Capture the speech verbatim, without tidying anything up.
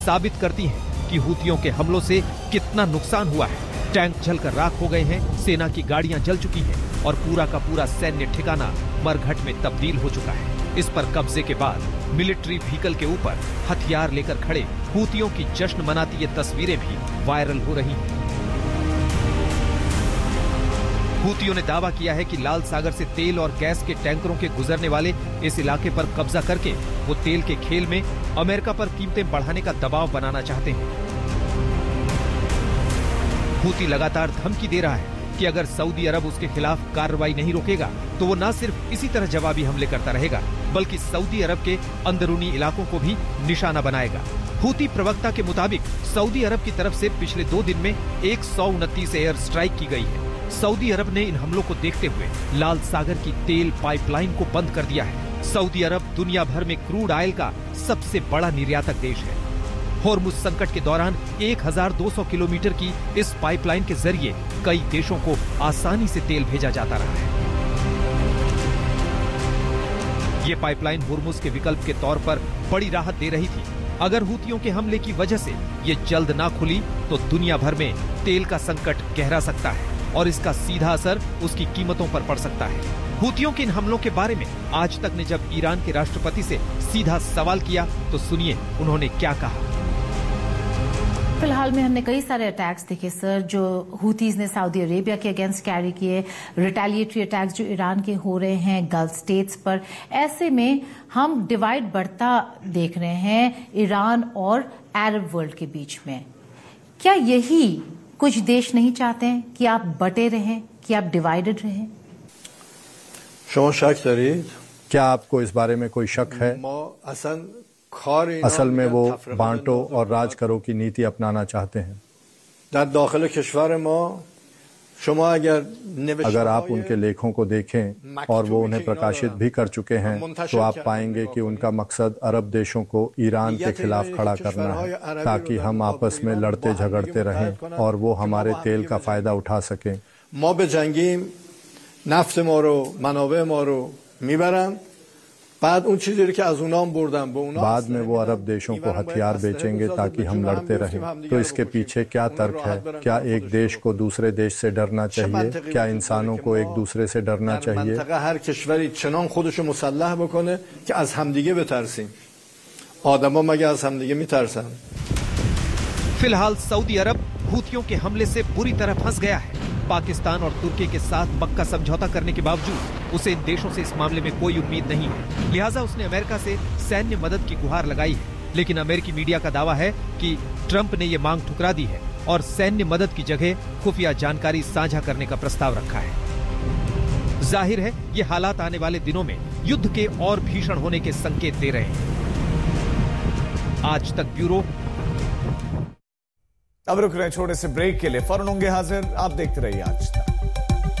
साबित करती हैं कि हूतियों के हमलों से कितना नुकसान हुआ है। टैंक जलकर राख हो गए हैं, सेना की गाड़ियां जल चुकी हैं और पूरा का पूरा सैन्य ठिकाना मरघट में तब्दील हो चुका है। इस पर कब्जे के बाद मिलिट्री व्हीकल के ऊपर हथियार लेकर खड़े हूतियों की जश्न मनाती ये तस्वीरें भी वायरल हो रही हैं। हूतियों ने दावा किया है कि लाल सागर से तेल और गैस के टैंकरों के गुजरने वाले इस इलाके पर कब्जा करके वो तेल के खेल में अमेरिका पर कीमतें बढ़ाने का दबाव बनाना चाहते हैं। हूती लगातार धमकी दे रहा है कि अगर सऊदी अरब उसके खिलाफ कार्रवाई नहीं रोकेगा तो वो न सिर्फ इसी तरह जवाबी हमले करता रहेगा बल्कि सऊदी अरब के अंदरूनी इलाकों को भी निशाना बनाएगा। हूती प्रवक्ता के मुताबिक सऊदी अरब की तरफ से पिछले दो दिन में एक सौ उनतीस एयर स्ट्राइक की गई है। सऊदी अरब ने इन हमलों को देखते हुए लाल सागर की तेल पाइपलाइन को बंद कर दिया है। सऊदी अरब दुनिया भर में क्रूड ऑयल का सबसे बड़ा निर्यातक देश है। होर्मुज संकट के दौरान एक हज़ार दो सौ किलोमीटर की इस पाइपलाइन के जरिए कई देशों को आसानी से तेल भेजा जाता रहा है। ये पाइपलाइन होर्मुज के विकल्प के तौर पर बड़ी राहत दे रही थी। अगर हूतियों के हमले की वजह से ये जल्द ना खुली तो दुनिया भर में तेल का संकट गहरा सकता है और इसका सीधा असर उसकी कीमतों पर पड़ सकता है। हूतियों के इन हमलों के बारे में आज तक ने जब ईरान के राष्ट्रपति से सीधा सवाल किया तो सुनिए उन्होंने क्या कहा। फिलहाल में हमने कई सारे अटैक्स देखे सर, जो हूतीज ने सऊदी अरेबिया के अगेंस्ट कैरी किए, रिटेलिएटरी अटैक्स जो ईरान के हो रहे हैं गल्फ स्टेट्स पर। ऐसे में हम डिवाइड बढ़ता देख रहे हैं ईरान और अरब वर्ल्ड के बीच में। क्या यही कुछ देश नहीं चाहते हैं कि आप बटे रहें, कि आप डिवाइडेड रहें? क्या आपको इस बारे में कोई शक है? असल में वो बांटो और राज करो की नीति अपनाना चाहते हैं। अगर आप उनके लेखों को देखें और वो उन्हें प्रकाशित भी कर चुके हैं तो आप पाएंगे कि उनका मकसद अरब देशों को ईरान के खिलाफ खड़ा करना है ताकि हम आपस में लड़ते झगड़ते रहें और वो हमारे तेल का फायदा उठा सकें। बाद में वो अरब देशों को हथियार बेचेंगे ताकि हम लड़ते रहें। तो इसके पीछे क्या तर्क है? क्या एक देश को दूसरे देश से डरना चाहिए? क्या इंसानों को एक दूसरे से डरना चाहिए? हर कश्वरी चनान खुदशो मुसल्लह बकने कि आज हमदिगे बेतरसीम। आदमा मगे आज हमदिगे मितरसन। फिलहाल सऊदी अरब हूतियों के हमले से बुरी तरह फंस गया है। पाकिस्तान और तुर्की के साथ मक्का समझौता करने के बावजूद उसे इन देशों से इस मामले में कोई उम्मीद नहीं है। लिहाजा उसने अमेरिका से सैन्य मदद की गुहार लगाई है। लेकिन अमेरिकी मीडिया का दावा है कि ट्रंप ने ये मांग ठुकरा दी है और सैन्य मदद की जगह खुफिया जानकारी साझा करने का प्रस्ताव रखा है। जाहिर है ये हालात आने वाले दिनों में युद्ध के और भीषण होने के संकेत दे रहे हैं। आज तक ब्यूरो। अब रुक रहे छोटे से ब्रेक के लिए, फौरन होंगे हाजिर। आप देखते रहिए आज तक।